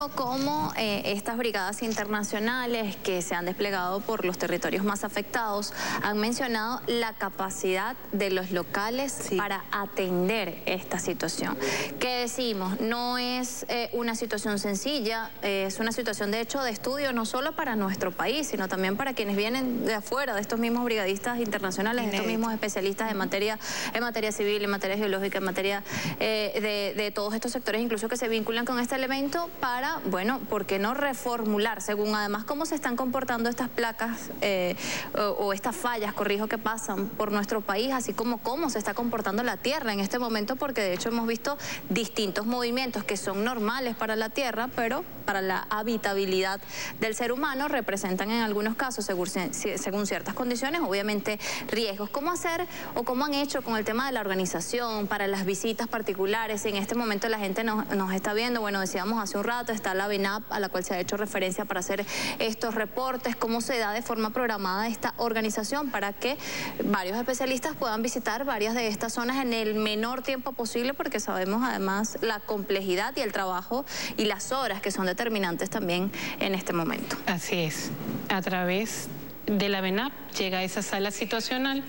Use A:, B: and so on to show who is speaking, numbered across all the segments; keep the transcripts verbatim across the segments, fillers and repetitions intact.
A: Cómo eh, estas brigadas internacionales que se han desplegado por los territorios más afectados han mencionado la capacidad de los locales sí. para atender esta situación. ¿Qué decimos? No es eh, una situación sencilla, eh, es una situación de hecho de estudio no solo para nuestro país, sino también para quienes vienen de afuera, de estos mismos brigadistas internacionales, de estos mismos especialistas en materia, en materia civil, en materia geológica, en materia eh, de, de todos estos sectores, incluso que se vinculan con este elemento para bueno, ¿por qué no reformular según además cómo se están comportando estas placas eh, o, o estas fallas, corrijo, que pasan por nuestro país, así como cómo se está comportando la Tierra en este momento? Porque de hecho hemos visto distintos movimientos que son normales para la Tierra, pero para la habitabilidad del ser humano representan en algunos casos, según, según ciertas condiciones, obviamente riesgos. ¿Cómo hacer o cómo han hecho con el tema de la organización para las visitas particulares? En este momento la gente nos, nos está viendo, bueno, decíamos hace un rato, está la VENAP, a la cual se ha hecho referencia para hacer estos reportes. ¿Cómo se da de forma programada esta organización para que varios especialistas puedan visitar varias de estas zonas en el menor tiempo posible? Porque sabemos además la complejidad y el trabajo y las horas que son determinantes también en este momento.
B: Así es. A través de la VENAP llega a esa sala situacional.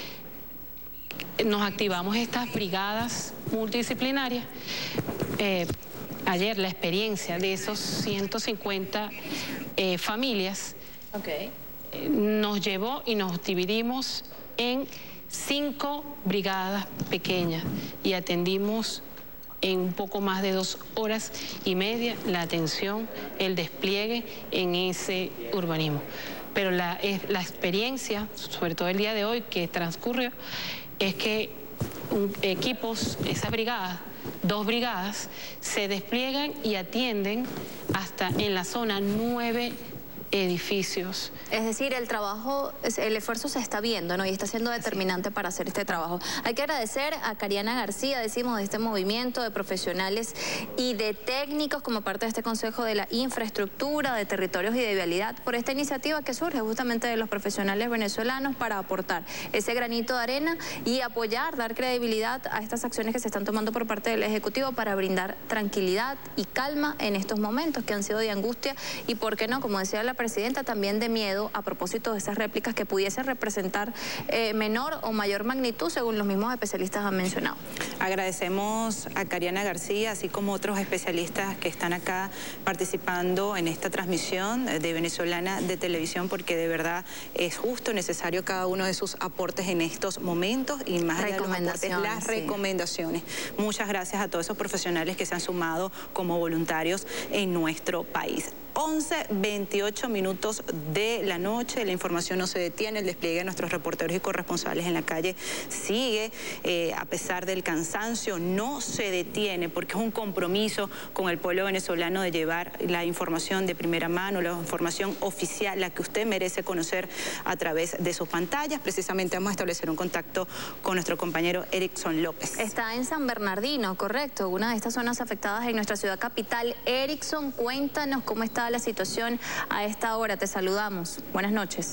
B: Nos activamos estas brigadas multidisciplinarias. Eh, Ayer la experiencia de esos ciento cincuenta eh, familias okay. eh, nos llevó y nos dividimos en cinco brigadas pequeñas y atendimos en un poco más de dos horas y media la atención, el despliegue en ese urbanismo. Pero la, eh, la experiencia, sobre todo el día de hoy que transcurrió, es que un, equipos, esas brigadas, dos brigadas, se despliegan y atienden hasta en la zona nueve edificios.
A: Es decir, el trabajo, el esfuerzo se está viendo, ¿no? Y está siendo determinante para hacer este trabajo. Hay que agradecer a Cariana García, decimos, de este movimiento de profesionales y de técnicos como parte de este Consejo de la Infraestructura, de Territorios y de Vialidad, por esta iniciativa que surge justamente de los profesionales venezolanos para aportar ese granito de arena y apoyar, dar credibilidad a estas acciones que se están tomando por parte del Ejecutivo para brindar tranquilidad y calma en estos momentos que han sido de angustia y, ¿por qué no?, como decía la presidenta, también de miedo a propósito de esas réplicas que pudiesen representar eh, menor o mayor magnitud, según los mismos especialistas han mencionado.
C: Agradecemos a Cariana García, así como otros especialistas que están acá participando en esta transmisión de Venezolana de Televisión, porque de verdad es justo, necesario cada uno de sus aportes en estos momentos y más allá de los aportes, las sí. recomendaciones. Muchas gracias a todos esos profesionales que se han sumado como voluntarios en nuestro país. once veintiocho minutos de la noche, la información no se detiene, el despliegue de nuestros reporteros y corresponsales en la calle sigue, eh, a pesar del cansancio, no se detiene porque es un compromiso con el pueblo venezolano de llevar la información de primera mano, la información oficial, la que usted merece conocer a través de sus pantallas. Precisamente vamos a establecer un contacto con nuestro compañero Erickson López.
A: Está en San Bernardino, correcto, una de estas zonas afectadas en nuestra ciudad capital. Erickson, cuéntanos cómo está la situación a esta hora. Te saludamos. Buenas noches.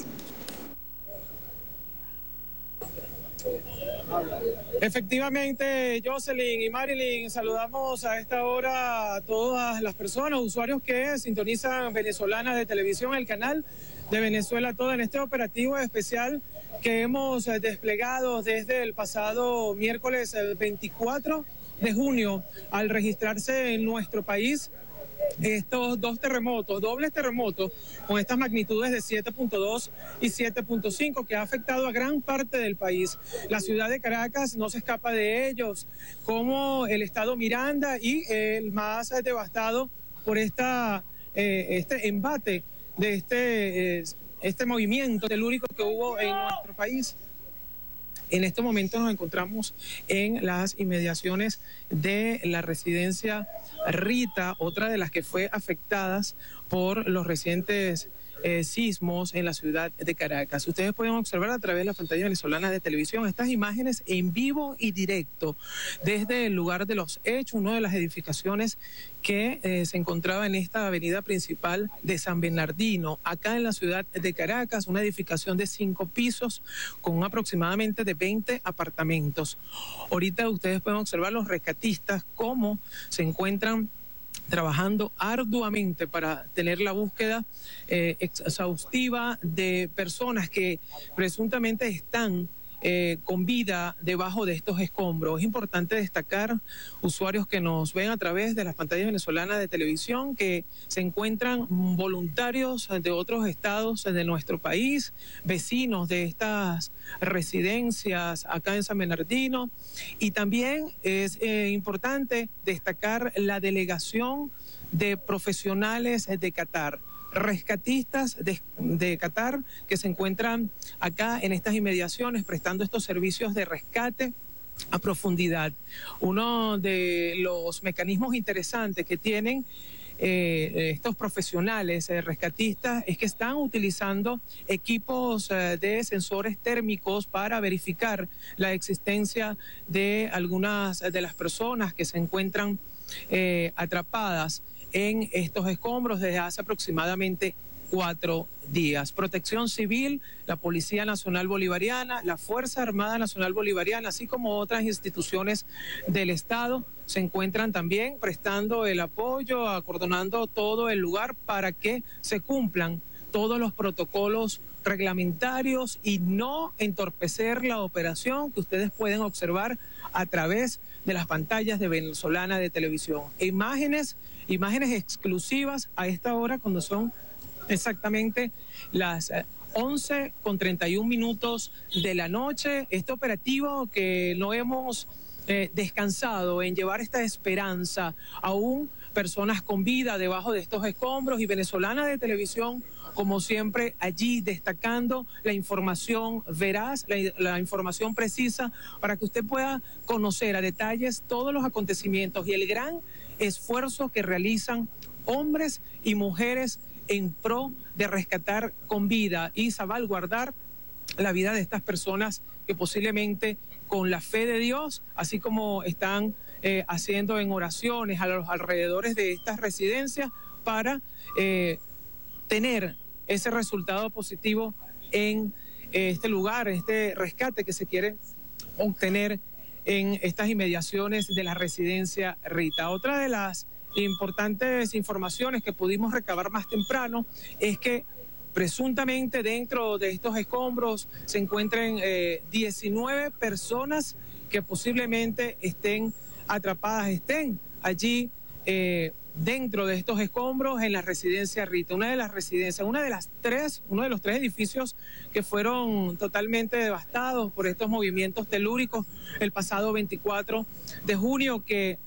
D: Efectivamente, Jocelyn y Marilyn, saludamos a esta hora a todas las personas, usuarios que sintonizan Venezolana de Televisión, el canal de Venezuela Toda, en este operativo especial que hemos desplegado desde el pasado miércoles veinticuatro de junio al registrarse en nuestro país estos dos terremotos, dobles terremotos con estas magnitudes de siete punto dos y siete punto cinco que ha afectado a gran parte del país. La ciudad de Caracas no se escapa de ellos, como el estado Miranda y el más devastado por esta, eh, este embate de este, eh, este movimiento telúrico que hubo en nuestro país. En este momento nos encontramos en las inmediaciones de la residencia Rita, otra de las que fue afectadas por los recientes eh, sismos en la ciudad de Caracas. Ustedes pueden observar a través de la pantalla venezolana de televisión estas imágenes en vivo y directo desde el lugar de los hechos, una de las edificaciones que eh, se encontraba en esta avenida principal de San Bernardino, acá en la ciudad de Caracas, una edificación de cinco pisos con aproximadamente de veinte apartamentos. Ahorita ustedes pueden observar los rescatistas cómo se encuentran trabajando arduamente para tener la búsqueda eh, exhaustiva de personas que presuntamente están Eh, con vida debajo de estos escombros. Es importante destacar usuarios que nos ven a través de las pantallas venezolanas de televisión, que se encuentran voluntarios de otros estados de nuestro país, vecinos de estas residencias acá en San Bernardino, y también es eh, importante destacar la delegación de profesionales de Qatar, rescatistas de, de Qatar que se encuentran acá en estas inmediaciones prestando estos servicios de rescate a profundidad. Uno de los mecanismos interesantes que tienen eh, estos profesionales eh, rescatistas es que están utilizando equipos eh, de sensores térmicos para verificar la existencia de algunas de las personas que se encuentran eh, atrapadas en estos escombros desde hace aproximadamente cuatro días. Protección Civil, la Policía Nacional Bolivariana, la Fuerza Armada Nacional Bolivariana, así como otras instituciones del Estado, se encuentran también prestando el apoyo, acordonando todo el lugar para que se cumplan todos los protocolos reglamentarios y no entorpecer la operación que ustedes pueden observar a través de las pantallas de Venezolana de Televisión. E imágenes Imágenes exclusivas a esta hora cuando son exactamente las once con treinta y un minutos de la noche. Este operativo que no hemos eh, descansado en llevar esta esperanza aún personas con vida debajo de estos escombros, y Venezolana de Televisión, como siempre, allí destacando la información veraz, la, la información precisa, para que usted pueda conocer a detalles todos los acontecimientos y el gran esfuerzo que realizan hombres y mujeres en pro de rescatar con vida y salvaguardar la vida de estas personas que posiblemente con la fe de Dios, así como están eh, haciendo en oraciones a los alrededores de estas residencias para eh, tener ese resultado positivo en eh, este lugar, este rescate que se quiere obtener en estas inmediaciones de la residencia Rita. Otra de las importantes informaciones que pudimos recabar más temprano es que presuntamente dentro de estos escombros se encuentran eh, diecinueve personas que posiblemente estén atrapadas, estén allí eh, dentro de estos escombros en la residencia Rita, una de las residencias, una de las tres, uno de los tres edificios que fueron totalmente devastados por estos movimientos telúricos el pasado veinticuatro de junio, que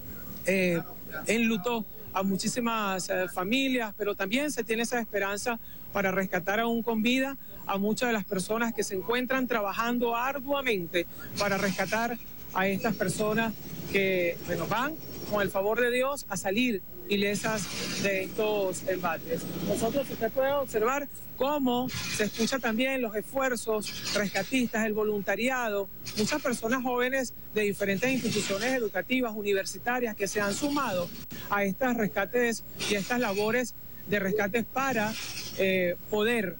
D: eh, enlutó a muchísimas eh, familias, pero también se tiene esa esperanza para rescatar aún con vida a muchas de las personas que se encuentran trabajando arduamente para rescatar a estas personas que, bueno, van con el favor de Dios a salir ilesas de estos embates. Nosotros, usted puede observar cómo se escucha también los esfuerzos rescatistas, el voluntariado, muchas personas jóvenes de diferentes instituciones educativas, universitarias, que se han sumado a estos rescates y a estas labores de rescates para eh, poder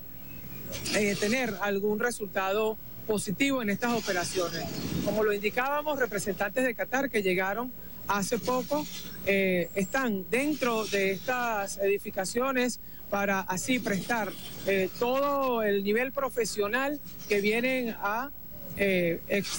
D: eh, tener algún resultado positivo en estas operaciones. Como lo indicábamos, representantes de Qatar que llegaron hace poco eh, están dentro de estas edificaciones para así prestar eh, todo el nivel profesional que vienen a eh,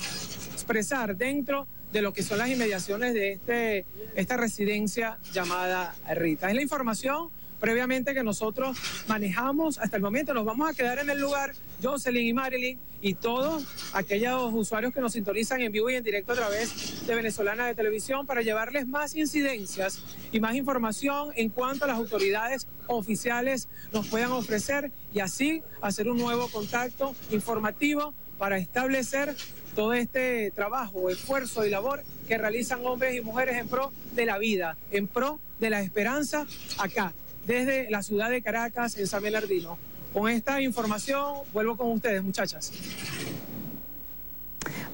D: expresar dentro de lo que son las inmediaciones de este, esta residencia llamada Rita. Es la información previamente que nosotros manejamos hasta el momento. Nos vamos a quedar en el lugar, Jocelyn y Marilyn, y todos aquellos usuarios que nos sintonizan en vivo y en directo a través de Venezolana de Televisión, para llevarles más incidencias y más información en cuanto a las autoridades oficiales nos puedan ofrecer, y así hacer un nuevo contacto informativo para establecer todo este trabajo, esfuerzo y labor que realizan hombres y mujeres en pro de la vida, en pro de la esperanza acá, desde la ciudad de Caracas, en San Bernardino. Con esta información vuelvo con ustedes, muchachas.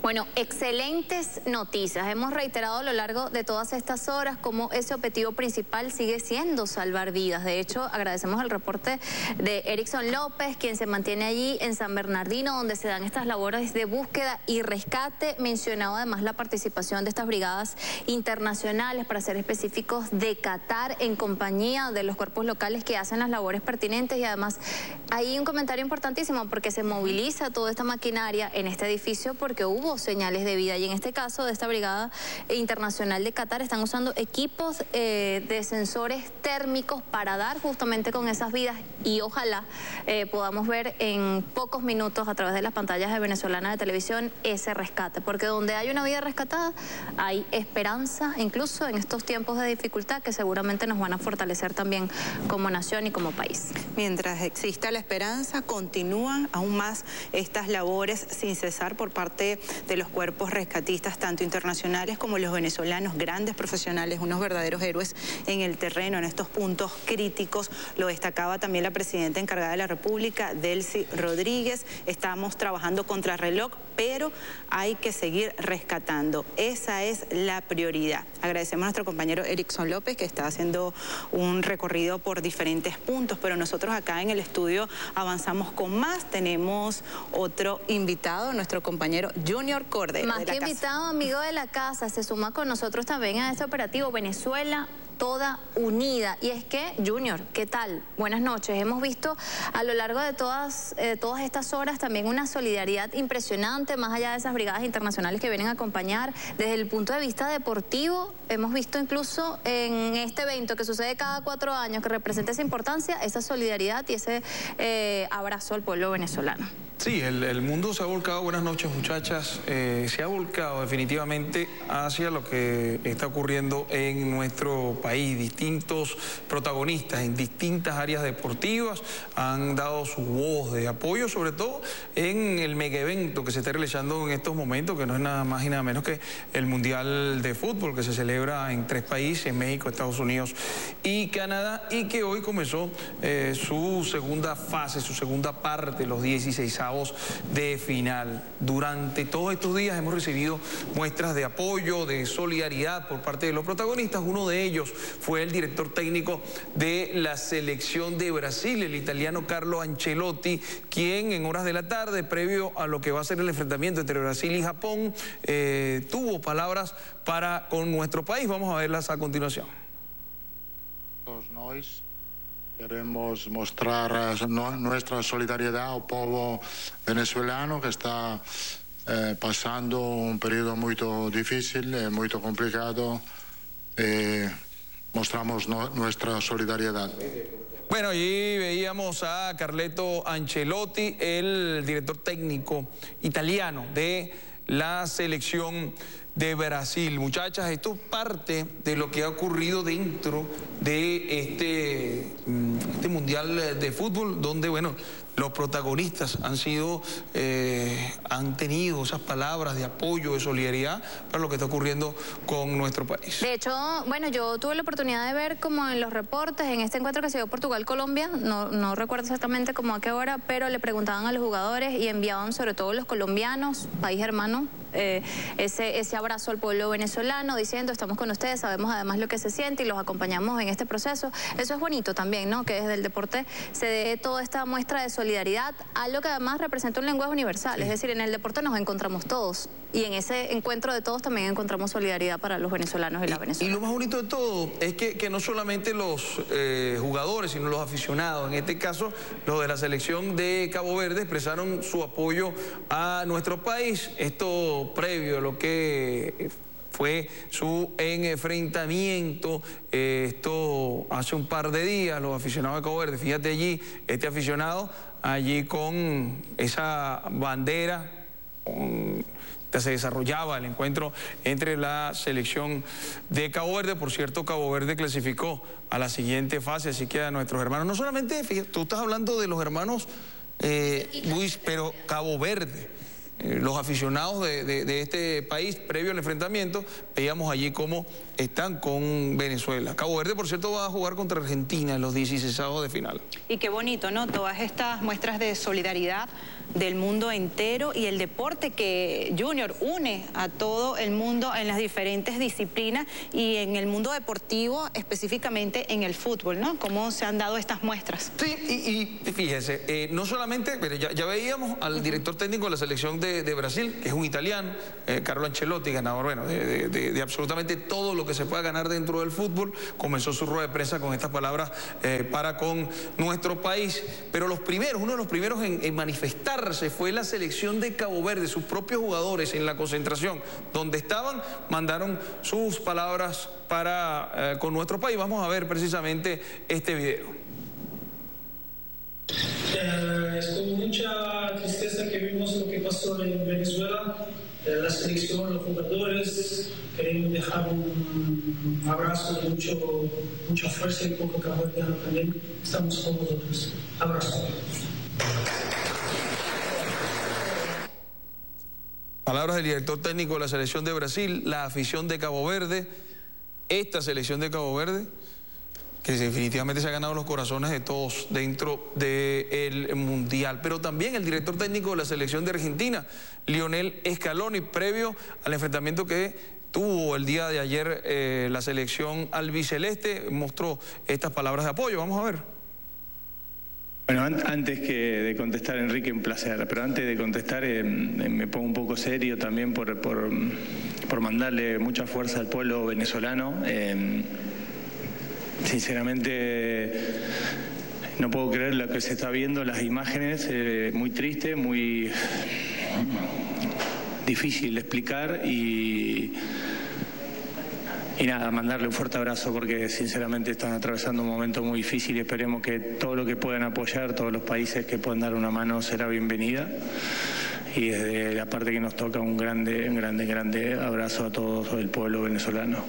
A: Bueno, excelentes noticias. Hemos reiterado a lo largo de todas estas horas cómo ese objetivo principal sigue siendo salvar vidas. De hecho, agradecemos el reporte de Erickson López, quien se mantiene allí en San Bernardino, donde se dan estas labores de búsqueda y rescate. Mencionaba además la participación de estas brigadas internacionales, para ser específicos, de Qatar, en compañía de los cuerpos locales que hacen las labores pertinentes. Y además hay un comentario importantísimo, porque se moviliza toda esta maquinaria en este edificio porque hubo señales de vida, y en este caso de esta brigada internacional de Qatar están usando equipos eh, de sensores térmicos para dar justamente con esas vidas, y ojalá eh, podamos ver en pocos minutos a través de las pantallas de Venezolana de Televisión ese rescate, porque donde hay una vida rescatada hay esperanza, incluso en estos tiempos de dificultad que seguramente nos van a fortalecer también como nación y como país.
C: Mientras exista la esperanza, continúan aún más estas labores sin cesar por parte de los cuerpos rescatistas, tanto internacionales como los venezolanos, grandes profesionales, unos verdaderos héroes en el terreno, en estos puntos críticos. Lo destacaba también la presidenta encargada de la República, Delcy Rodríguez. Estamos trabajando contra reloj, pero hay que seguir rescatando. Esa es la prioridad. Agradecemos a nuestro compañero Erickson López, que está haciendo un recorrido por diferentes puntos, pero nosotros acá en el estudio avanzamos con más. Tenemos otro invitado, nuestro compañero Junior Corde.
A: Más que invitado, amigo de la casa, se suma con nosotros también a este operativo Venezuela Toda Unida. Y es que, Junior, ¿qué tal? Buenas noches. Hemos visto a lo largo de todas, eh, todas estas horas también una solidaridad impresionante, más allá de esas brigadas internacionales que vienen a acompañar. Desde el punto de vista deportivo, hemos visto incluso en este evento que sucede cada cuatro años, que representa esa importancia, esa solidaridad y ese eh, abrazo al pueblo venezolano.
E: Sí, el, el mundo se ha volcado, buenas noches muchachas, eh, se ha volcado definitivamente hacia lo que está ocurriendo en nuestro país. Distintos protagonistas en distintas áreas deportivas han dado su voz de apoyo, sobre todo en el mega evento que se está realizando en estos momentos, que no es nada más y nada menos que el Mundial de Fútbol, que se celebra en tres países, México, Estados Unidos y Canadá, y que hoy comenzó eh, su segunda fase, su segunda parte, los dieciseisavos de final. Durante todos estos días hemos recibido muestras de apoyo, de solidaridad por parte de los protagonistas. Uno de ellos fue el director técnico de la selección de Brasil, el italiano Carlo Ancelotti, quien en horas de la tarde, previo a lo que va a ser el enfrentamiento entre Brasil y Japón, eh, tuvo palabras para con nuestro país. Vamos a verlas a continuación.
F: Nós queremos mostrar nuestra solidaridad al pueblo venezolano, que está eh, pasando un periodo muy difícil, eh, muy complicado. Eh, mostramos no, nuestra solidaridad.
E: Bueno, allí veíamos a Carleto Ancelotti, el director técnico italiano de la selección de Brasil. Muchachas, esto es parte de lo que ha ocurrido dentro de este, este Mundial de Fútbol, donde, bueno, los protagonistas han sido, eh, han tenido esas palabras de apoyo, de solidaridad para lo que está ocurriendo con nuestro país.
A: De hecho, bueno, yo tuve la oportunidad de ver como en los reportes, en este encuentro que se dio Portugal-Colombia, no, no recuerdo exactamente como a qué hora, pero le preguntaban a los jugadores y enviaban sobre todo los colombianos, país hermano, eh, ese, ese abrazo al pueblo venezolano, diciendo estamos con ustedes, sabemos además lo que se siente y los acompañamos en este proceso. Eso es bonito también, ¿no? Que desde el deporte se dé toda esta muestra de solidaridad, algo que además representa un lenguaje universal, sí. Es decir, en el deporte nos encontramos todos y en ese encuentro de todos también encontramos solidaridad para los venezolanos y, y las venezolanas.
E: Y lo más bonito de todo es que, que no solamente los eh, jugadores, sino los aficionados, en este caso los de la selección de Cabo Verde, expresaron su apoyo a nuestro país. Esto previo a lo que fue su enfrentamiento, eh, esto hace un par de días, los aficionados de Cabo Verde, fíjate allí, este aficionado allí con esa bandera, con, se desarrollaba el encuentro entre la selección de Cabo Verde. Por cierto, Cabo Verde clasificó a la siguiente fase, así que a nuestros hermanos, no solamente, fíjate, tú estás hablando de los hermanos eh, Luis, pero Cabo Verde. Los aficionados de, de, de este país, previo al enfrentamiento, veíamos allí cómo están con Venezuela. Cabo Verde, por cierto, va a jugar contra Argentina en los dieciseisavos de final.
C: Y qué bonito, ¿no? Todas estas muestras de solidaridad del mundo entero y el deporte que, Junior, une a todo el mundo en las diferentes disciplinas y en el mundo deportivo, específicamente en el fútbol, ¿no? ¿Cómo se han dado estas muestras?
E: Sí, y, y fíjese, eh, no solamente, pero ya, ya veíamos al director técnico de la selección de, de Brasil, que es un italiano, eh, Carlo Ancelotti, ganador, bueno, de, de, de absolutamente todo lo que se pueda ganar dentro del fútbol. Comenzó su rueda de prensa con estas palabras eh, para con nuestro país, pero los primeros, uno de los primeros en, en manifestar fue la selección de Cabo Verde, sus propios jugadores en la concentración, donde estaban, mandaron sus palabras para eh, con nuestro país. Vamos a ver precisamente este video.
G: Eh, es con mucha tristeza que vimos lo que pasó en Venezuela. Eh, la selección, los jugadores, queremos dejar un abrazo de mucho, mucha fuerza y poco caboverdiano también. Estamos con vosotros. Abrazo.
E: Palabras del director técnico de la selección de Brasil, la afición de Cabo Verde, esta selección de Cabo Verde, que definitivamente se ha ganado los corazones de todos dentro del Mundial. Pero también el director técnico de la selección de Argentina, Lionel Scaloni, previo al enfrentamiento que tuvo el día de ayer eh, la selección albiceleste, mostró estas palabras de apoyo. Vamos a ver.
H: Bueno, an antes que de contestar, Enrique, un placer, pero antes de contestar eh, me pongo un poco serio también por, por, por mandarle mucha fuerza al pueblo venezolano. Eh, sinceramente no puedo creer lo que se está viendo, las imágenes, eh, muy triste, muy difícil de explicar y... Y nada, mandarle un fuerte abrazo porque sinceramente están atravesando un momento muy difícil y esperemos que todo lo que puedan apoyar, todos los países que puedan dar una mano será bienvenida. Y desde la parte que nos toca un grande, un grande, grande abrazo a todo el pueblo venezolano.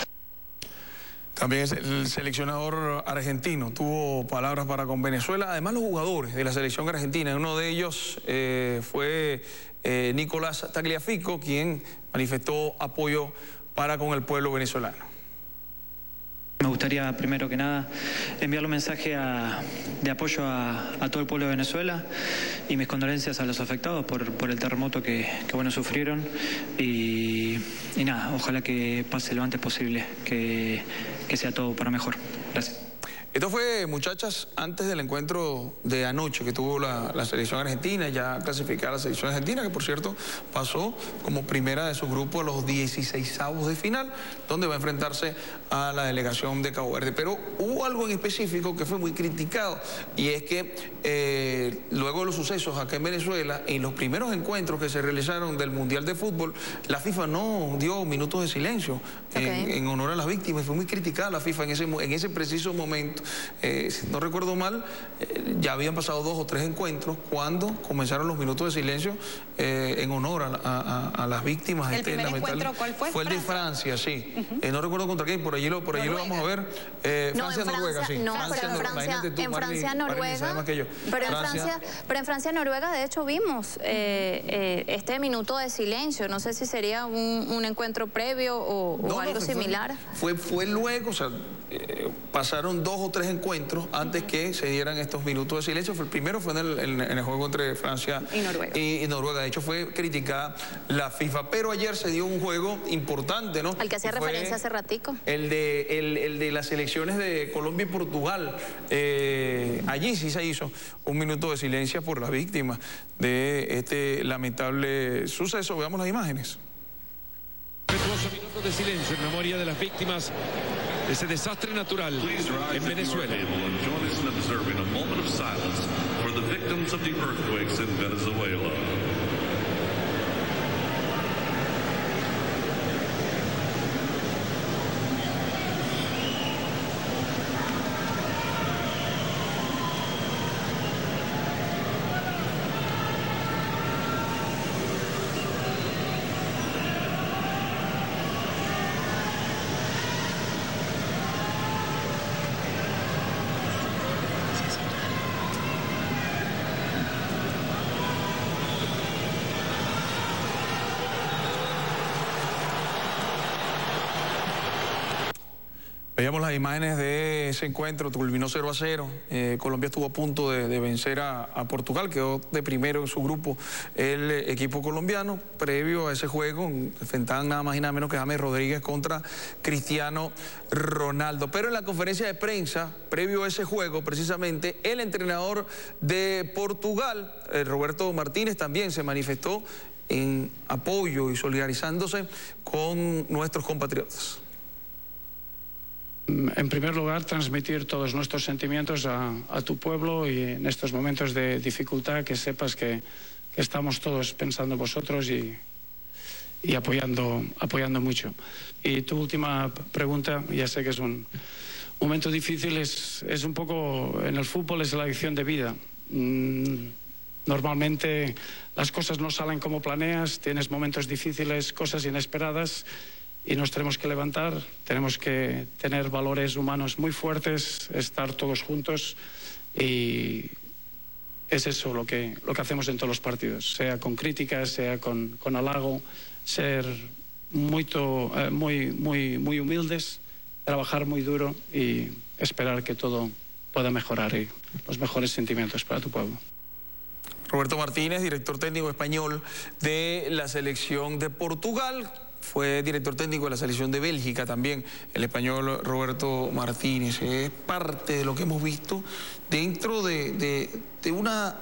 E: También el seleccionador argentino tuvo palabras para con Venezuela, además los jugadores de la selección argentina. Uno de ellos eh, fue eh, Nicolás Tagliafico, quien manifestó apoyo para con el pueblo venezolano.
I: Me gustaría, primero que nada, enviarle un mensaje a, de apoyo a, a todo el pueblo de Venezuela y mis condolencias a los afectados por, por el terremoto que, que bueno, sufrieron. Y, y nada, ojalá que pase lo antes posible, que, que sea todo para mejor. Gracias.
E: Esto fue, muchachas, antes del encuentro de anoche que tuvo la, la selección argentina, ya clasificada la selección argentina, que por cierto pasó como primera de su grupo a los dieciseisavos de final, donde va a enfrentarse a la delegación de Cabo Verde. Pero hubo algo en específico que fue muy criticado, y es que eh, luego de los sucesos acá en Venezuela, en los primeros encuentros que se realizaron del Mundial de Fútbol, la FIFA no dio minutos de silencio okay. en, en honor a las víctimas. Fue muy criticada la FIFA en ese, en ese preciso momento. Eh, si no recuerdo mal, eh, ya habían pasado dos o tres encuentros cuando comenzaron los minutos de silencio eh, en honor a, a, a las víctimas.
C: ¿El
E: este,
C: primer encuentro cuál fue?
E: Fue el
C: Francia.
E: de Francia, sí.
C: Uh-huh.
E: eh, no recuerdo contra quién, por allí lo, por allí lo vamos a ver. Eh,
A: no,
E: Francia, Noruega, sí.
A: No,
E: Francia,
A: pero en Francia,
E: tú,
A: en Francia,
E: Marley,
A: Noruega.
E: Marley, yo.
A: Pero, en
E: Francia,
A: Francia, pero en Francia, Noruega, de hecho, vimos eh, eh, este minuto de silencio. No sé si sería un, un encuentro previo o, o
E: no,
A: algo
E: no,
A: similar.
E: Fue, fue luego, o sea, eh, pasaron dos o tres encuentros antes uh-huh. que se dieran estos minutos de silencio. Fue el primero fue en el, en, en el juego entre Francia
C: y Noruega.
E: Y, y Noruega. De hecho, fue criticada la FIFA. Pero ayer se dio un juego importante, ¿no?
A: Al que hacía referencia hace ratico.
E: El de, el, el de las selecciones de Colombia y Portugal. Eh, allí sí se hizo un minuto de silencio por las víctimas de este lamentable suceso. Veamos las imágenes.
J: Respetuoso minuto de silencio en memoria de las víctimas de ese desastre natural en Venezuela.
E: Veíamos las imágenes de ese encuentro, culminó cero a cero. Eh, Colombia estuvo a punto de, de vencer a, a Portugal, quedó de primero en su grupo el eh, equipo colombiano. Previo a ese juego, enfrentaban nada más y nada menos que James Rodríguez contra Cristiano Ronaldo. Pero en la conferencia de prensa, previo a ese juego, precisamente, el entrenador de Portugal, eh, Roberto Martínez, también se manifestó en apoyo y solidarizándose con nuestros compatriotas.
K: En primer lugar, transmitir todos nuestros sentimientos a, a tu pueblo y en estos momentos de dificultad que sepas que, que estamos todos pensando en vosotros y, y apoyando, apoyando mucho. Y tu última pregunta, ya sé que es un momento difícil, es, es un poco, en el fútbol es la lección de vida. Normalmente las cosas no salen como planeas, tienes momentos difíciles, cosas inesperadas, y nos tenemos que levantar, tenemos que tener valores humanos muy fuertes, estar todos juntos, y es eso lo que, lo que hacemos en todos los partidos, sea con críticas, sea con, con halago, ser muy, to, eh, muy, muy, muy humildes, trabajar muy duro y esperar que todo pueda mejorar y los mejores sentimientos para tu pueblo.
E: Roberto Martínez, director técnico español de la selección de Portugal. Fue director técnico de la selección de Bélgica también, el español Roberto Martínez. Es parte de lo que hemos visto dentro de, de, de una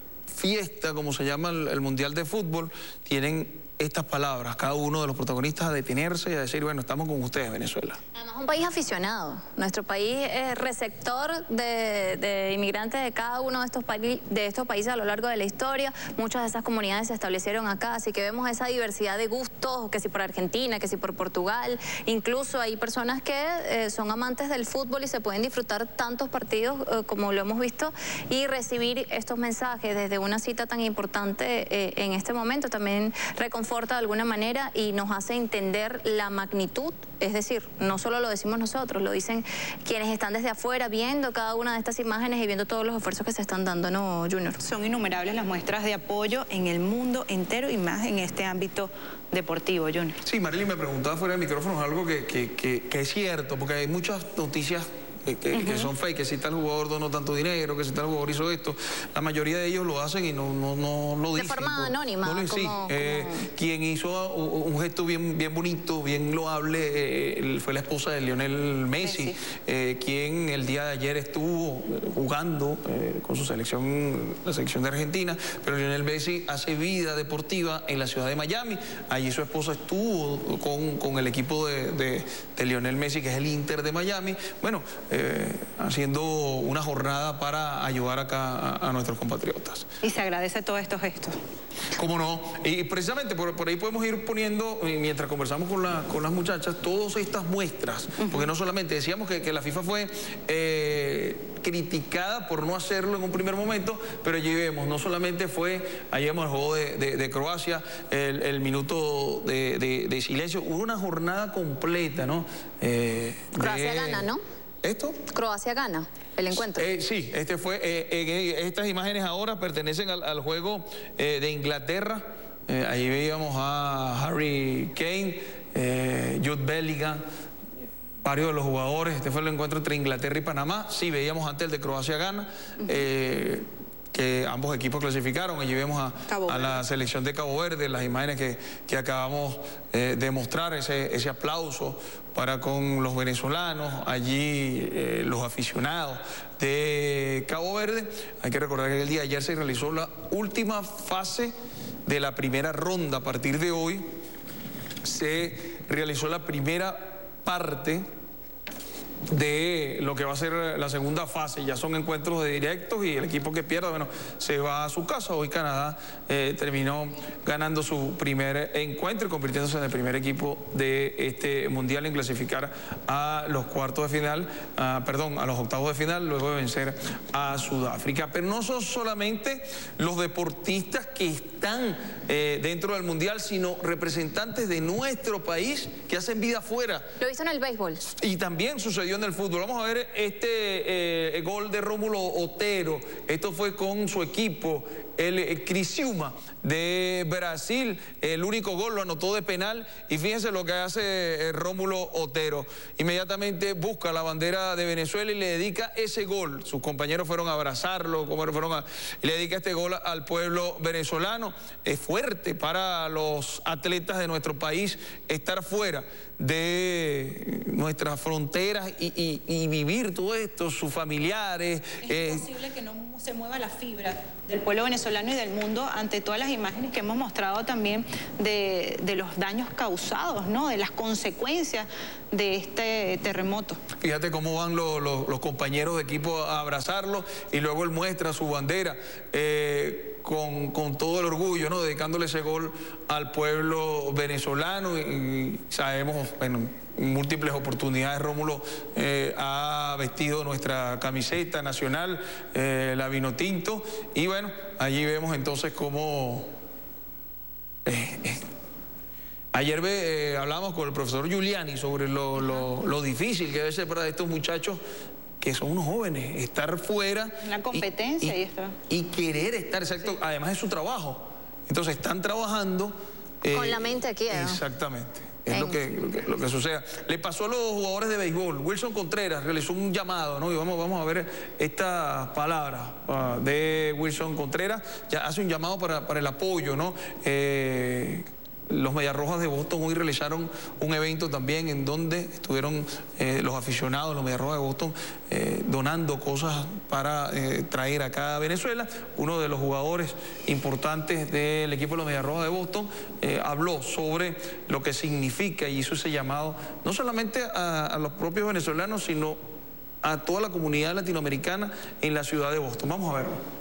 E: fiesta, como se llama el, el Mundial de Fútbol. Tienen estas palabras, cada uno de los protagonistas, a detenerse y a decir, bueno, estamos con ustedes, Venezuela.
A: Además, un país aficionado. Nuestro país es receptor de, de inmigrantes de cada uno de estos, de estos países a lo largo de la historia. Muchas de esas comunidades se establecieron acá, así que vemos esa diversidad de gustos, que si por Argentina, que si por Portugal. Incluso hay personas que eh, son amantes del fútbol y se pueden disfrutar tantos partidos eh, como lo hemos visto, y recibir estos mensajes desde una cita tan importante eh, en este momento también reconforta de alguna manera y nos hace entender la magnitud. Es decir, no solo lo decimos nosotros, lo dicen quienes están desde afuera viendo cada una de estas imágenes y viendo todos los esfuerzos que se están dando, ¿no, Junior?
C: Son innumerables las muestras de apoyo en el mundo entero y más en este ámbito deportivo, Junior.
E: Sí, Marilyn me preguntaba fuera del micrófono algo que, que, que, que es cierto, porque hay muchas noticias Que, que, uh-huh. que son fake, que si tal jugador donó tanto dinero, que si tal jugador hizo esto. La mayoría de ellos lo hacen y no, no, no lo dicen.
A: De forma anónima.
E: No lo,
A: como,
E: sí,
A: como...
E: Eh, quien hizo un gesto bien, bien bonito, bien loable, eh, fue la esposa de Lionel Messi, Messi. Eh, quien el día de ayer estuvo jugando eh, con su selección, la selección de Argentina, pero Lionel Messi hace vida deportiva en la ciudad de Miami. Allí su esposa estuvo con, con el equipo de, de, de Lionel Messi, que es el Inter de Miami. Bueno, Eh, haciendo una jornada para ayudar acá a, a nuestros compatriotas.
C: Y se agradece todos estos gestos.
E: ¿Cómo no? Y precisamente por, por ahí podemos ir poniendo, mientras conversamos con, la, con las muchachas, todas estas muestras, uh-huh. porque no solamente decíamos que, que la FIFA fue eh, criticada por no hacerlo en un primer momento, pero allí vemos, no solamente fue, allí vemos el juego de, de, de Croacia, el, el minuto de, de, de silencio, hubo una jornada completa, ¿no? Eh,
A: Croacia
E: de,
A: gana, ¿no?
E: ¿Esto?
A: Croacia gana el encuentro.
E: Eh, sí, este fue, eh, eh, estas imágenes ahora pertenecen al, al juego eh, de Inglaterra. Eh, ahí veíamos a Harry Kane, eh, Jude Bellingham, varios de los jugadores. Este fue el encuentro entre Inglaterra y Panamá. Sí, veíamos antes el de Croacia gana. Uh-huh. eh, que ambos equipos clasificaron. Allí vemos a, a la selección de Cabo Verde, las imágenes que, que acabamos eh, de mostrar, ese, ese aplauso para con los venezolanos, allí eh, los aficionados de Cabo Verde. Hay que recordar que el día de ayer se realizó la última fase de la primera ronda. A partir de hoy se realizó la primera parte de lo que va a ser la segunda fase. Ya son encuentros de directos y el equipo que pierda, bueno, se va a su casa. Hoy Canadá eh, terminó ganando su primer encuentro y convirtiéndose en el primer equipo de este mundial en clasificar a los cuartos de final, uh, perdón, a los octavos de final, luego de vencer a Sudáfrica. Pero no son solamente los deportistas que están eh, dentro del mundial, sino representantes de nuestro país que hacen vida afuera.
A: Lo hizo en el béisbol.
E: Y también sucedió en el fútbol. Vamos a ver este eh, el gol de Rómulo Otero. Esto fue con su equipo, el, el Criciúma de Brasil. El único gol lo anotó de penal y fíjense lo que hace Rómulo Otero. Inmediatamente busca la bandera de Venezuela y le dedica ese gol. Sus compañeros fueron a abrazarlo, fueron a, y le dedica este gol al pueblo venezolano. Es fuerte para los atletas de nuestro país estar fuera de nuestras fronteras y, y, y vivir todo esto, sus familiares.
C: Es
E: eh,
C: imposible que no se mueva la fibra del pueblo venezolano y del mundo ante todas las imágenes que hemos mostrado también de, de los daños causados, ¿no? De las consecuencias de este terremoto.
E: Fíjate cómo van los, los, los compañeros de equipo a abrazarlo y luego él muestra su bandera eh, con, con todo el orgullo, ¿no? Dedicándole ese gol al pueblo venezolano y, y sabemos, bueno, en múltiples oportunidades Rómulo eh, ha vestido nuestra camiseta nacional, eh, la vino tinto, y bueno, allí vemos entonces cómo... Eh, eh, Ayer eh, hablamos con el profesor Giuliani sobre lo, lo, lo difícil que debe ser para estos muchachos que son unos jóvenes, estar fuera.
C: La competencia
E: y,
C: y, esto.
E: Y querer estar, exacto, sí. Además de su trabajo. Entonces están trabajando. Eh,
A: con la mente aquí, ¿no?
E: Exactamente. Es lo que, lo, que, lo que sucede. Le pasó a los jugadores de béisbol. Wilson Contreras realizó un llamado, ¿no? Y vamos, vamos a ver estas palabras uh, de Wilson Contreras. Ya hace un llamado para, para el apoyo, ¿no? Eh, Los Mediarrojas de Boston hoy realizaron un evento también en donde estuvieron eh, los aficionados, los Mediarrojas de Boston, eh, donando cosas para eh, traer acá a Venezuela. Uno de los jugadores importantes del equipo de los Mediarrojas de Boston eh, habló sobre lo que significa y hizo ese llamado, no solamente a, a los propios venezolanos, sino a toda la comunidad latinoamericana en la ciudad de Boston. Vamos a verlo.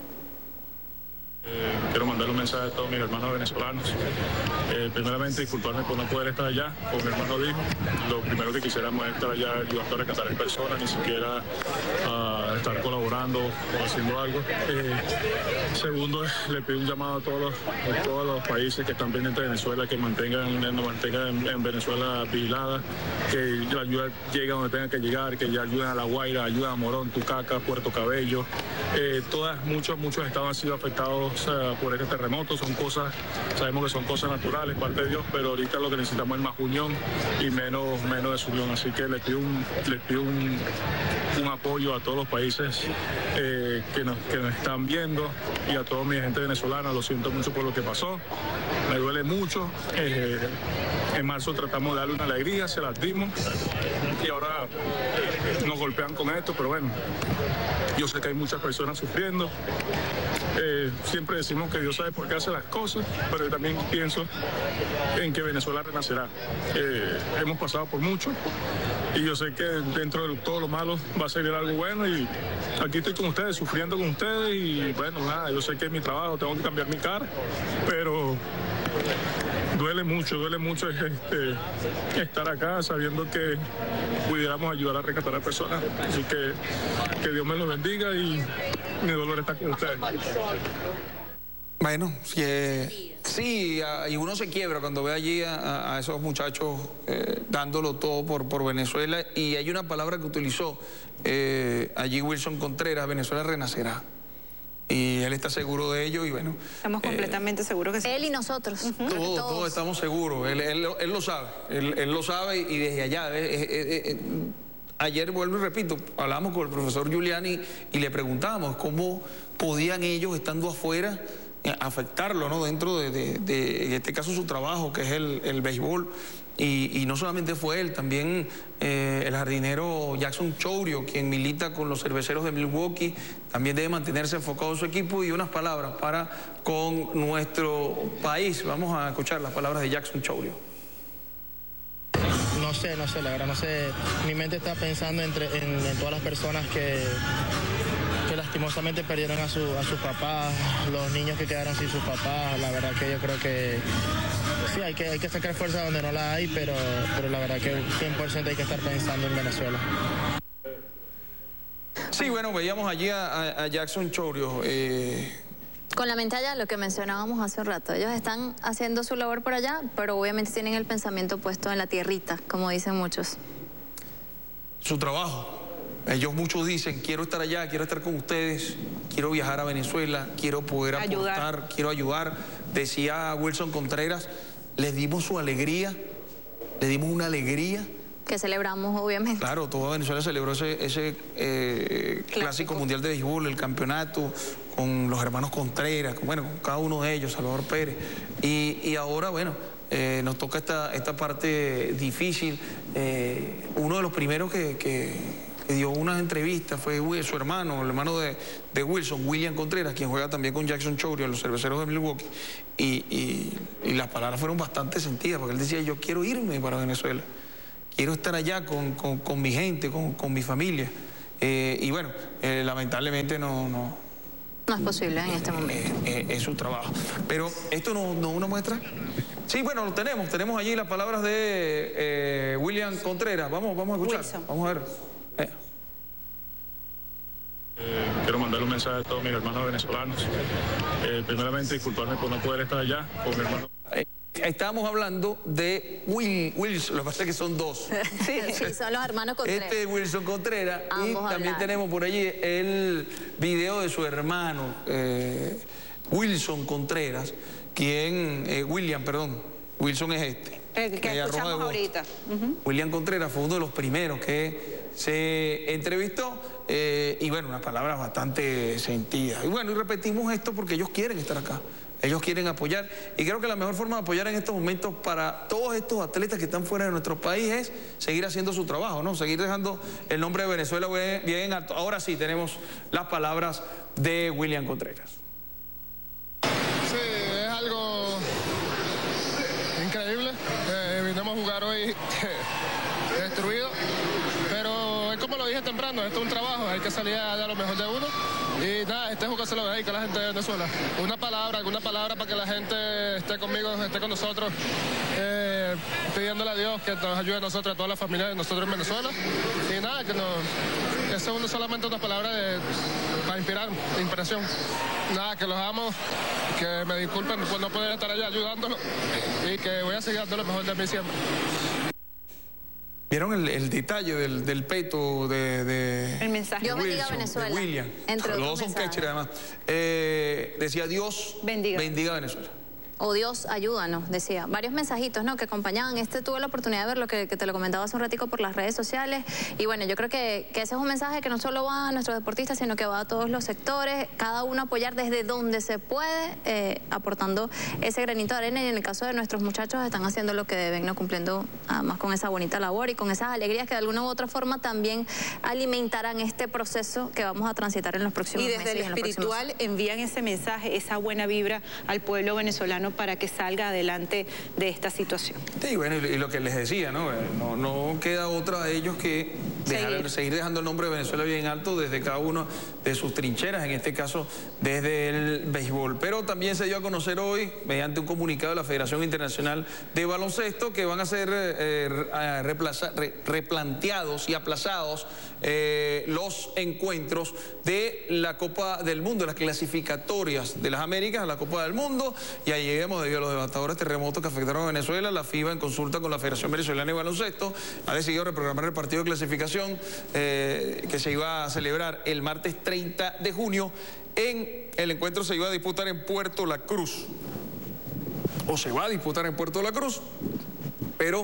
L: Eh, quiero mandar un mensaje a todos mis hermanos venezolanos. Eh, primeramente, disculparme por no poder estar allá, como mi hermano dijo. Lo primero que quisiéramos es estar allá ayudando a rescatar a personas, ni siquiera uh, estar colaborando o haciendo algo. Eh, segundo, le pido un llamado a todos, los, a todos los países que están pendientes de Venezuela, que mantengan, nos mantengan en, en Venezuela vigilada, que la ayuda llegue a donde tenga que llegar, que ya ayuden a La Guaira, ayuden a Morón, Tucaca, Puerto Cabello. Eh, todas, muchos, muchos estados han sido afectados o sea, por este terremoto. Son cosas, sabemos que son cosas naturales, parte de Dios, pero ahorita lo que necesitamos es más unión y menos, menos desunión. Así que les pido un, les pido un, un apoyo a todos los países eh, que, nos, que nos están viendo y a toda mi gente venezolana. Lo siento mucho por lo que pasó, me duele mucho. Eh, en marzo tratamos de darle una alegría, se las dimos y ahora nos golpean con esto, pero bueno, yo sé que hay muchas personas sufriendo. Eh, siempre decimos que Dios sabe por qué hace las cosas, pero yo también pienso en que Venezuela renacerá. Eh, hemos pasado por mucho y yo sé que dentro de todo lo malo va a salir algo bueno y aquí estoy con ustedes, sufriendo con ustedes y bueno, nada, yo sé que es mi trabajo, tengo que cambiar mi cara, pero duele mucho, duele mucho este, estar acá sabiendo que pudiéramos ayudar a rescatar a personas. Así que que Dios me los bendiga y mi dolor está con ustedes.
E: Bueno, sí, eh, sí, y uno se quiebra cuando ve allí a, a esos muchachos eh, dándolo todo por, por Venezuela. Y hay una palabra que utilizó eh, allí Wilson Contreras: Venezuela renacerá. Y él está seguro de ello y bueno...
C: Estamos completamente eh, seguros que sí.
A: Él y nosotros. Uh-huh.
E: Todos, todos. todos estamos seguros. Él, él, él lo sabe. Él, él lo sabe y desde allá... Eh, eh, eh, eh, ayer, vuelvo y repito, hablamos con el profesor Giuliani y le preguntamos cómo podían ellos, estando afuera, afectarlo, ¿no? Dentro de, de, de, en este caso, su trabajo, que es el, el béisbol. Y, y no solamente fue él, también eh, el jardinero Jackson Chourio, quien milita con los cerveceros de Milwaukee, también debe mantenerse enfocado en su equipo. Y unas palabras para con nuestro país. Vamos a escuchar las palabras de Jackson Chourio.
M: No sé, no sé, la verdad, no sé. Mi mente está pensando entre, en, en todas las personas que, que lastimosamente perdieron a, su, a sus papás, los niños que quedaron sin sus papás. La verdad que yo creo que sí, hay que, hay que sacar fuerza donde no la hay, pero, pero la verdad que cien por ciento hay que estar pensando en Venezuela.
E: Sí, bueno, veíamos allí a, a Jackson Chourio. Eh...
A: Con la mente allá, lo que mencionábamos hace un rato. Ellos están haciendo su labor por allá, pero obviamente tienen el pensamiento puesto en la tierrita, como dicen muchos.
E: Su trabajo. ellos muchos dicen, quiero estar allá, quiero estar con ustedes, quiero viajar a Venezuela, quiero poder aportar, ayudar. quiero ayudar. Decía Wilson Contreras, les dimos su alegría, le dimos una alegría.
A: Que celebramos, obviamente.
E: Claro, toda Venezuela celebró ese, ese eh, clásico. clásico mundial de béisbol, el campeonato, con los hermanos Contreras, con, bueno, con cada uno de ellos, Salvador Pérez. Y, y ahora, bueno, eh, nos toca esta, esta parte difícil. Eh, uno de los primeros que, que, que dio unas entrevistas fue su hermano, el hermano de, de Wilson, William Contreras, quien juega también con Jackson Chourio, los cerveceros de Milwaukee. Y, y, y las palabras fueron bastante sentidas, porque él decía, yo quiero irme para Venezuela. Quiero estar allá con, con, con mi gente, con, con mi familia. Eh, y bueno, eh, lamentablemente no, no...
A: No es posible en este momento.
E: Eh, eh, es su trabajo. Pero esto no, no una muestra. Sí, bueno, lo tenemos. Tenemos allí las palabras de eh, William Contreras. Vamos, vamos a escuchar. Wilson. Vamos a ver. Eh.
L: Eh, quiero mandarle un mensaje a todos mis hermanos venezolanos. Eh, primeramente, disculparme por no poder estar allá con mi hermano.
E: Eh. Estamos hablando de Will, Wilson, lo que pasa es que son dos.
A: Sí, sí, son los hermanos Contreras.
E: Este es Wilson Contreras.
A: Ambos
E: y también
A: hablaron.
E: tenemos por allí el video de su hermano, eh, Wilson Contreras, quien, eh, William, perdón, Wilson es este.
C: El que escuchamos ahorita.
E: Uh-huh. William Contreras fue uno de los primeros que se entrevistó eh, y bueno, unas palabras bastante sentidas. Y bueno, y repetimos esto porque ellos quieren estar acá. Ellos quieren apoyar y creo que la mejor forma de apoyar en estos momentos para todos estos atletas que están fuera de nuestro país es seguir haciendo su trabajo, ¿no? Seguir dejando el nombre de Venezuela bien, bien alto. Ahora sí tenemos las palabras de William Contreras.
N: Sí, es algo increíble. Eh, vinimos a jugar hoy destruido, pero es como lo dije temprano, esto es un trabajo, hay que salir a dar lo mejor de uno. Y nada, este juego se lo dedica a la gente de Venezuela. Una palabra, alguna palabra para que la gente esté conmigo, esté con nosotros, eh, pidiéndole a Dios que nos ayude a nosotros, a toda la familia de nosotros en Venezuela. Y nada, que nos, eso es solamente una palabra de, para inspirar, inspiración. Nada, que los amo, que me disculpen por no poder estar allá ayudándolos y que voy a seguir dando lo mejor de mí siempre.
E: ¿Vieron el, el detalle del, del peto de, de
C: el mensaje
A: Dios
E: Wilson,
A: bendiga Venezuela,
E: de William?
A: entre
E: Los dos son catcher además. Eh, decía Dios bendiga. bendiga Venezuela.
A: O Dios ayúdanos, decía. Varios mensajitos, ¿no?, que acompañaban. Este tuve la oportunidad de verlo, que, que te lo comentaba hace un ratico por las redes sociales. Y bueno, yo creo que, que ese es un mensaje que no solo va a nuestros deportistas, sino que va a todos los sectores. Cada uno apoyar desde donde se puede, eh, aportando ese granito de arena. Y en el caso de nuestros muchachos, están haciendo lo que deben, ¿no?, cumpliendo además con esa bonita labor y con esas alegrías que de alguna u otra forma también alimentarán este proceso que vamos a transitar en los próximos meses.
C: Y desde
A: meses,
C: el espiritual envían ese mensaje, esa buena vibra al pueblo venezolano para que salga adelante de esta situación.
E: Sí, bueno, y lo que les decía, ¿no? No, no queda otra de ellos que dejar, seguir. seguir dejando el nombre de Venezuela bien alto desde cada uno de sus trincheras, en este caso desde el béisbol. Pero también se dio a conocer hoy, mediante un comunicado de la Federación Internacional de Baloncesto, que van a ser eh, replaza, re, replanteados y aplazados eh, los encuentros de la Copa del Mundo, las clasificatorias de las Américas a la Copa del Mundo, y ahí lleguemos debido a los devastadores terremotos que afectaron a Venezuela. La FIBA, en consulta con la Federación Venezolana de Baloncesto, ha decidido reprogramar el partido de clasificación eh, que se iba a celebrar el martes treinta de junio. En el encuentro se iba a disputar en Puerto La Cruz, o se va a disputar en Puerto La Cruz, pero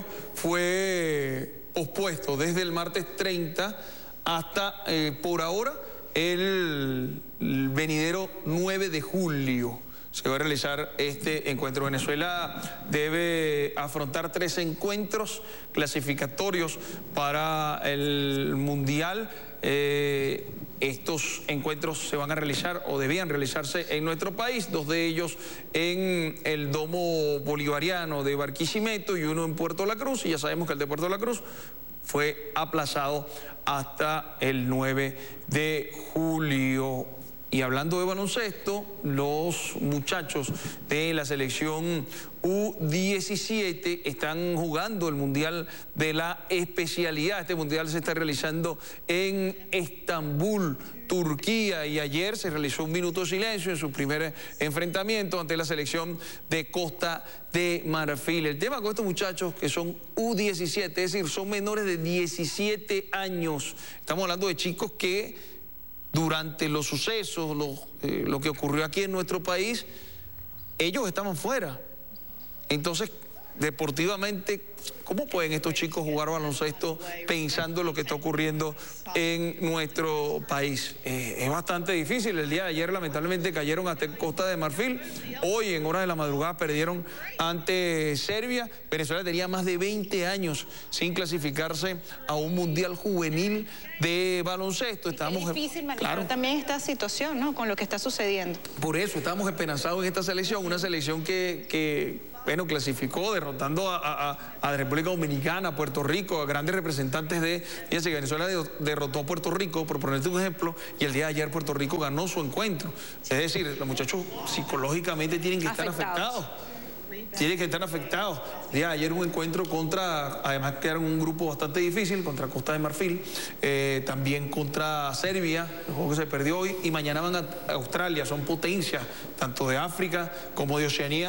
E: fue pospuesto desde el martes treinta hasta, eh, por ahora, el, el venidero nueve de julio. Se va a realizar este encuentro. Venezuela debe afrontar tres encuentros clasificatorios para el Mundial. Eh, estos encuentros se van a realizar o debían realizarse en nuestro país, dos de ellos en el Domo Bolivariano de Barquisimeto y uno en Puerto La Cruz, y ya sabemos que el de Puerto La Cruz fue aplazado hasta el nueve de julio. Y hablando de baloncesto, los muchachos de la selección U diecisiete están jugando el Mundial de la especialidad. Este Mundial se está realizando en Estambul, Turquía, y ayer se realizó un minuto de silencio en su primer enfrentamiento ante la selección de Costa de Marfil. El tema con estos muchachos que son U diecisiete, es decir, son menores de diecisiete años. Estamos hablando de chicos que durante los sucesos, lo, eh, lo que ocurrió aquí en nuestro país, ellos estaban fuera. Entonces, deportivamente, ¿cómo pueden estos chicos jugar baloncesto pensando en lo que está ocurriendo en nuestro país? Eh, es bastante difícil. El día de ayer lamentablemente cayeron ante Costa de Marfil. Hoy en horas de la madrugada perdieron ante Serbia. Venezuela tenía más de veinte años sin clasificarse a un mundial juvenil de baloncesto. Estábamos,
C: es difícil manejar
E: claro,
C: también esta situación, ¿no? Con lo que está sucediendo.
E: Por eso estamos esperanzados en esta selección, una selección que... que bueno, clasificó derrotando a, a, a República Dominicana, a Puerto Rico, a grandes representantes de... Fíjense que Venezuela de, derrotó a Puerto Rico, por ponerte un ejemplo, y el día de ayer Puerto Rico ganó su encuentro. Es decir, los muchachos psicológicamente tienen que estar afectados. afectados. Tienen que estar afectados. El día de ayer un encuentro contra, además que era un grupo bastante difícil, contra Costa de Marfil, eh, también contra Serbia, el juego que se perdió hoy, y mañana van a Australia, son potencias, tanto de África como de Oceanía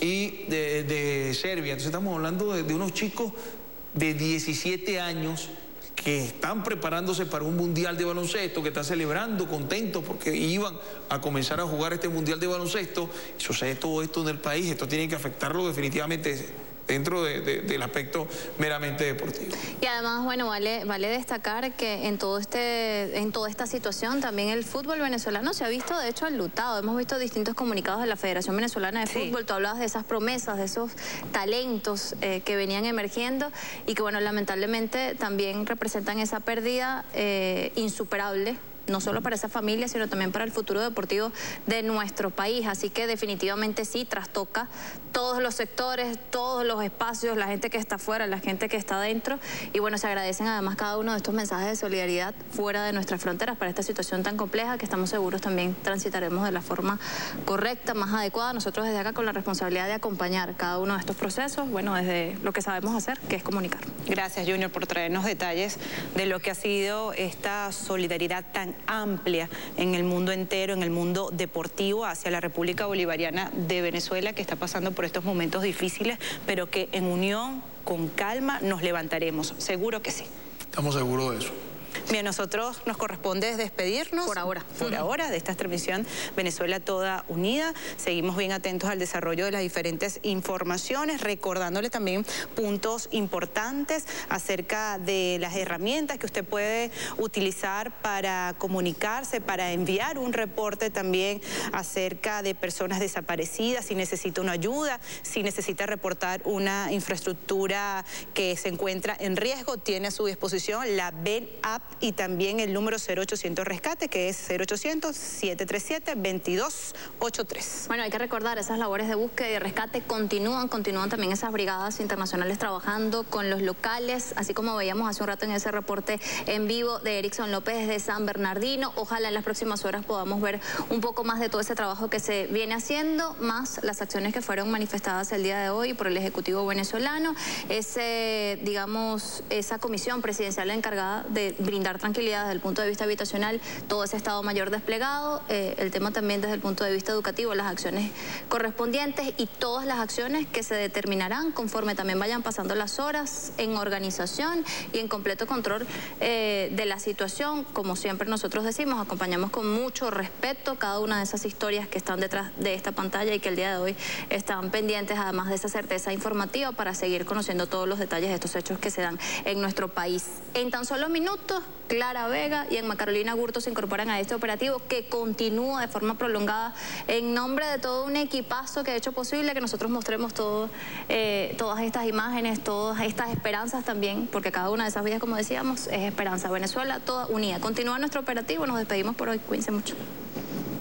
E: y de, de Serbia. Entonces estamos hablando de, de unos chicos de diecisiete años que están preparándose para un mundial de baloncesto, que están celebrando, contentos porque iban a comenzar a jugar este mundial de baloncesto. Y sucede todo esto en el país, esto tiene que afectarlo definitivamente dentro de, de, del aspecto meramente deportivo.
A: Y además, bueno, vale, vale destacar que en, todo este, en toda esta situación también el fútbol venezolano se ha visto, de hecho, enlutado. Hemos visto distintos comunicados de la Federación Venezolana de Fútbol. Sí. Tú hablabas de esas promesas, de esos talentos eh, que venían emergiendo y que, bueno, lamentablemente también representan esa pérdida eh, insuperable, no solo para esa familia, sino también para el futuro deportivo de nuestro país. Así que definitivamente sí, trastoca todos los sectores, todos los espacios, la gente que está afuera, la gente que está adentro. Y bueno, se agradecen además cada uno de estos mensajes de solidaridad fuera de nuestras fronteras para esta situación tan compleja que estamos seguros también transitaremos de la forma correcta, más adecuada. Nosotros desde acá con la responsabilidad de acompañar cada uno de estos procesos, bueno, desde lo que sabemos hacer, que es comunicar.
C: Gracias, Junior, por traernos detalles de lo que ha sido esta solidaridad tan amplia en el mundo entero, en el mundo deportivo hacia la República Bolivariana de Venezuela, que está pasando por estos momentos difíciles, pero que en unión, con calma, nos levantaremos. Seguro que sí.
E: Estamos seguros de eso.
C: Bien, nosotros nos corresponde despedirnos.
A: Por ahora.
C: Por ahora, de esta transmisión Venezuela Toda Unida. Seguimos bien atentos al desarrollo de las diferentes informaciones, recordándole también puntos importantes acerca de las herramientas que usted puede utilizar para comunicarse, para enviar un reporte también acerca de personas desaparecidas, si necesita una ayuda, si necesita reportar una infraestructura que se encuentra en riesgo, tiene a su disposición la B E N App y también el número cero ochocientos Rescate, que es cero ochocientos, siete tres siete, veintidós ochenta y tres.
A: Bueno, hay que recordar, esas labores de búsqueda y rescate continúan, continúan también esas brigadas internacionales trabajando con los locales, así como veíamos hace un rato en ese reporte en vivo de Erickson López desde San Bernardino. Ojalá en las próximas horas podamos ver un poco más de todo ese trabajo que se viene haciendo, más las acciones que fueron manifestadas el día de hoy por el Ejecutivo venezolano, ese, digamos, esa comisión presidencial encargada de brindar tranquilidad desde el punto de vista habitacional, todo ese Estado Mayor desplegado, eh, el tema también desde el punto de vista educativo, las acciones correspondientes y todas las acciones que se determinarán conforme también vayan pasando las horas en organización y en completo control eh, de la situación. Como siempre nosotros decimos, acompañamos con mucho respeto cada una de esas historias que están detrás de esta pantalla y que el día de hoy están pendientes, además de esa certeza informativa, para seguir conociendo todos los detalles de estos hechos que se dan en nuestro país. En tan solo minutos, Clara Vega y Emma Carolina Gurto se incorporan a este operativo que continúa de forma prolongada en nombre de todo un equipazo que ha hecho posible que nosotros mostremos todo, eh, todas estas imágenes, todas estas esperanzas también, porque cada una de esas vidas, como decíamos, es esperanza. Venezuela Toda Unida. Continúa nuestro operativo, nos despedimos por hoy, cuídense mucho.